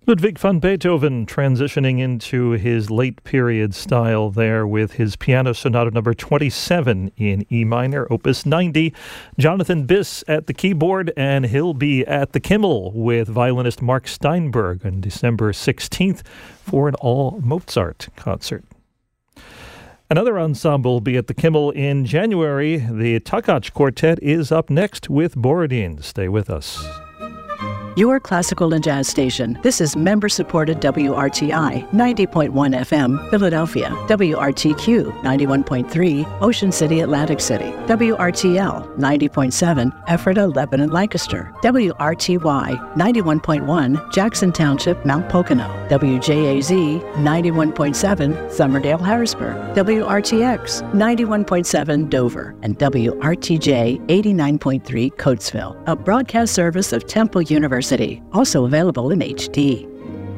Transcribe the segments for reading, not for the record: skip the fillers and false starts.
Ludwig van Beethoven transitioning into his late period style there with his Piano Sonata number 27 in E minor, opus 90. Jonathan Biss at the keyboard, and he'll be at the Kimmel with violinist Mark Steinberg on December 16th for an all-Mozart concert. Another ensemble will be at the Kimmel in January. The Takacs Quartet is up next with Borodin. Stay with us. Your classical and jazz station. This is member-supported WRTI 90.1 FM, Philadelphia, WRTQ 91.3, Ocean City, Atlantic City, WRTL 90.7, Ephrata, Lebanon, Lancaster, WRTY 91.1, Jackson Township, Mount Pocono, WJAZ 91.7, Summerdale, Harrisburg, WRTX 91.7, Dover, and WRTJ 89.3, Coatesville, a broadcast service of Temple University. Also available in HD.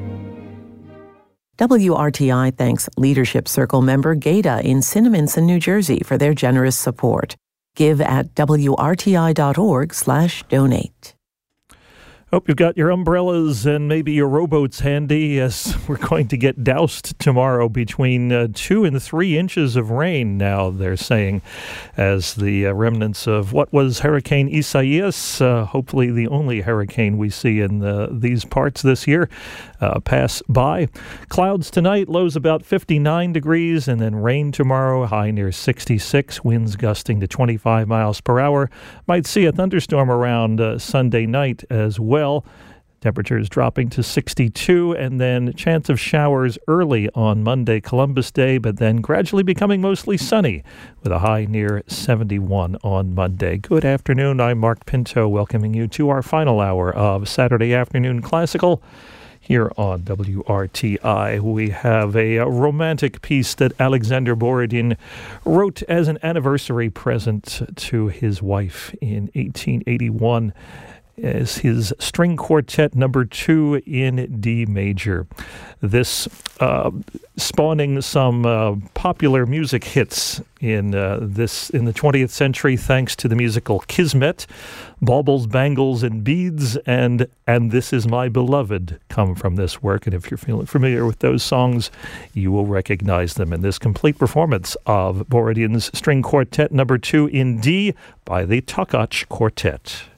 WRTI thanks Leadership Circle member Gata in Cinnaminson, New Jersey for their generous support. Give at wrti.org/donate. Hope you've got your umbrellas and maybe your rowboats handy, as we're going to get doused tomorrow between 2 and 3 inches of rain now, they're saying, as the remnants of what was Hurricane Isaias, hopefully the only hurricane we see in these parts this year, pass by. Clouds tonight, lows about 59 degrees, and then rain tomorrow, high near 66, winds gusting to 25 miles per hour. Might see a thunderstorm around Sunday night as well. Temperatures dropping to 62, and then chance of showers early on Monday, Columbus Day, but then gradually becoming mostly sunny with a high near 71 on Monday. Good afternoon. I'm Mark Pinto, welcoming you to our final hour of Saturday Afternoon Classical here on WRTI. We have a romantic piece that Alexander Borodin wrote as an anniversary present to his wife in 1881. As his string quartet number 2 in D major. This spawning some popular music hits in the 20th century, thanks to the musical Kismet, Baubles, Bangles, and Beads, and This Is My Beloved come from this work. And if you're feeling familiar with those songs, you will recognize them in this complete performance of Borodin's string quartet number 2 in D by the Takacs Quartet.